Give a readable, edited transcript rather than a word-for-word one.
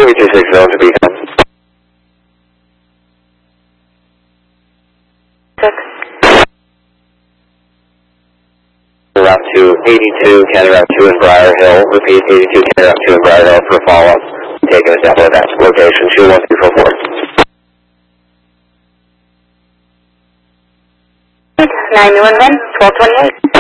226 zone to be done. 6. Route 282, County Route 2 in Briar Hill. Repeat, 82, County Route 2 in Briar Hill for follow-up. Taking a depot at that location, 21244. 911, 1228.